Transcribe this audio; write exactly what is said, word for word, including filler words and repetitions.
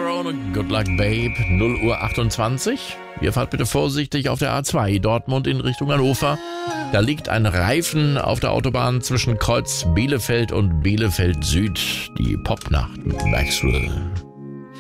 Tomorrow, Good Luck Babe, null Uhr achtundzwanzig. Ihr fahrt bitte vorsichtig auf der A zwei, Dortmund in Richtung Hannover. Da liegt ein Reifen auf der Autobahn zwischen Kreuz Bielefeld und Bielefeld Süd. Die Popnacht mit Maxwell.